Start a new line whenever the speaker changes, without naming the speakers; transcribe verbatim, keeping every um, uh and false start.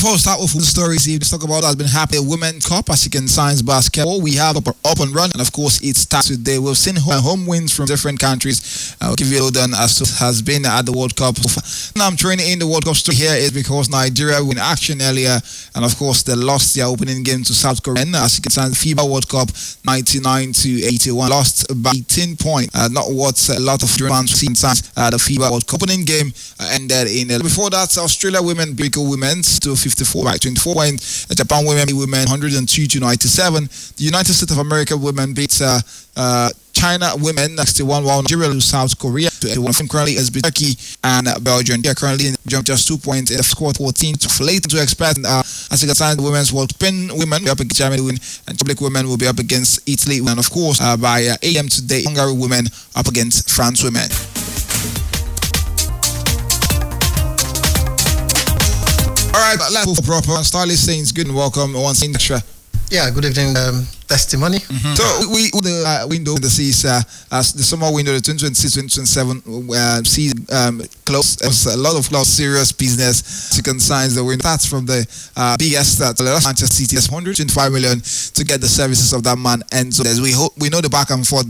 Before we start with the stories, let's talk about has been happening. Women's Cup, as you can science basketball. We have up, up and run, and of course, it starts today. We've seen home, home wins from different countries. I'll give you a done as to has been at the World Cup. Now I'm training in the World Cup story here is because Nigeria win action earlier, and of course, they lost their opening game to South Korea. As you can see, the FIBA World Cup ninety-nine to eighty-one, lost by eighteen points. Uh, not what a lot of fans seen since uh, the FIBA World Cup opening game uh, ended in. Uh, before that, Australia women beat women to fifty-four by twenty-four points. Japan women beat women one hundred two to ninety-seven. The United States of America women beat uh, uh, China women sixty-one, while Nigeria lose South Korea to eighty-one. Currently is Turkey and uh, Belgium. They are currently jump just two points in the score fourteen to late to expect. Uh, as you can see, the women's World Pin women will be up against Germany women, and public women will be up against Italy, and of course uh, by uh, A M today, Hungary women up against France women. All right, let's move proper. Starlist Saints, good and welcome once in extra.
Yeah, good evening, um, testimony.
Mm-hmm. So we the uh, window the season uh, as the summer window, the twenty twenty-six twenty twenty-seven uh, season um, close. It was a lot of lot of serious business. You can sign the window. That's from the uh, biggest uh, Manchester City, one hundred twenty-five million to get the services of that man. And so as we hope we know the back and forth.